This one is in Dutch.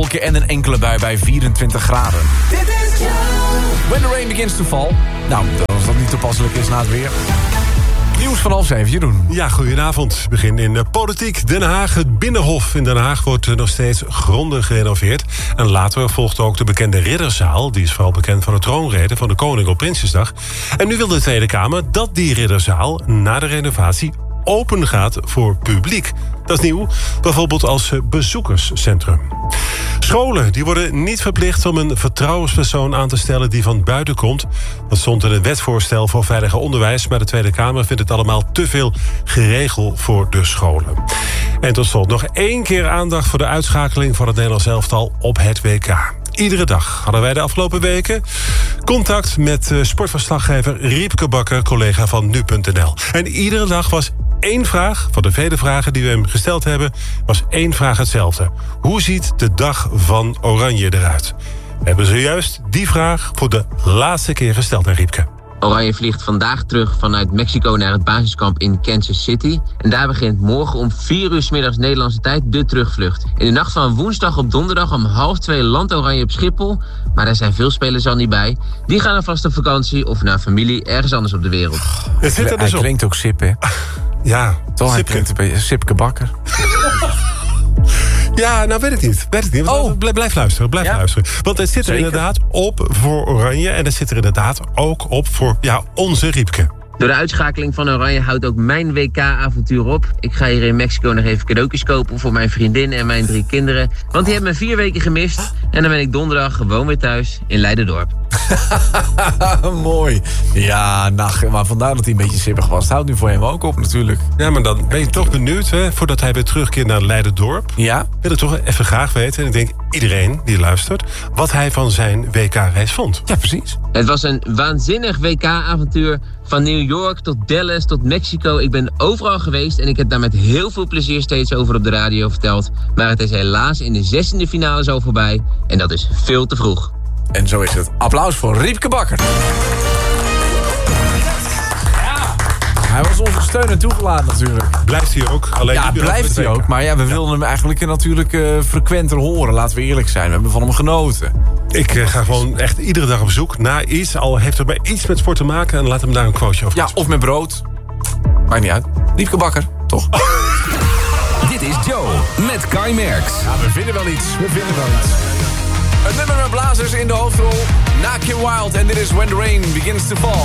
wolken en een enkele bui bij 24 graden. When the rain begins to fall. Nou, als dat niet toepasselijk is na het weer. Nieuws van 6:30, Jeroen. Ja, goedenavond. We beginnen in de politiek. Den Haag, het Binnenhof in Den Haag wordt nog steeds grondig gerenoveerd. En later volgt ook de bekende Ridderzaal. Die is vooral bekend van de troonrede van de koning op Prinsjesdag. En nu wil de Tweede Kamer dat die Ridderzaal na de renovatie open gaat voor publiek. Dat is nieuw, bijvoorbeeld als bezoekerscentrum. Scholen die worden niet verplicht om een vertrouwenspersoon aan te stellen die van buiten komt. Dat stond in het wetsvoorstel voor veiliger onderwijs, maar de Tweede Kamer vindt het allemaal te veel geregel voor de scholen. En tot slot nog 1 keer aandacht voor de uitschakeling van het Nederlands elftal op het WK. Iedere dag hadden wij de afgelopen weken contact met sportverslaggever Riepke Bakker, collega van nu.nl. En iedere dag was 1 vraag, van de vele vragen die we hem gesteld hebben, was 1 vraag hetzelfde. Hoe ziet de dag van Oranje eruit? We hebben zojuist die vraag voor de laatste keer gesteld aan Riepke. Oranje vliegt vandaag terug vanuit Mexico naar het basiskamp in Kansas City. En daar begint morgen om 4 uur 's middags Nederlandse tijd de terugvlucht. In de nacht van woensdag op donderdag om 1:30 landt Oranje op Schiphol. Maar daar zijn veel spelers al niet bij. Die gaan alvast op vakantie of naar familie ergens anders op de wereld. Het zit er dus Hij op. klinkt ook Sip, hè? Ja, Toch, hij Sipke. klinkt een beetje Sipke Bakker. Ja, nou weet ik niet. Blijf luisteren, luisteren. Want het zit er Zeker. inderdaad op voor Oranje. En het zit er inderdaad ook op voor onze Riepke. Door de uitschakeling van Oranje houdt ook mijn WK-avontuur op. Ik ga hier in Mexico nog even cadeautjes kopen voor mijn vriendin en mijn 3 kinderen. Want die hebben me 4 weken gemist. En dan ben ik donderdag gewoon weer thuis in Leiderdorp. Mooi. Ja, maar vandaar dat hij een beetje sippig was. Het houdt nu voor hem ook op natuurlijk. Ja, maar dan ben je toch benieuwd, hè, voordat hij weer terugkeert naar Leiderdorp. Ja? Wil ik toch even graag weten, en ik denk iedereen die luistert, wat hij van zijn WK-reis vond. Ja, precies. Het was een waanzinnig WK-avontuur. Van New York tot Dallas tot Mexico. Ik ben overal geweest en ik heb daar met heel veel plezier steeds over op de radio verteld. Maar het is helaas in de 16e finale zo voorbij. En dat is veel te vroeg. En zo is het. Applaus voor Riepke Bakker. Hij was onze steun en toegelaten natuurlijk. Blijft hij ook? Alleen Ja, niet meer blijft over hij het ook. WK. Maar ja, we wilden hem eigenlijk natuurlijk frequenter horen. Laten we eerlijk zijn. We hebben van hem genoten. Ik ga gewoon echt iedere dag op zoek naar iets. Al heeft het maar iets met sport te maken. En laat hem daar een quoteje over. Ja, of met brood. Maakt niet uit. Riepke Bakker, toch? Dit is Joe met Kai Merks. Ja, we vinden wel iets. Een nummer met blazers in de hoofdrol. Na Kim Wilde. En dit is When the Rain Begins to Fall.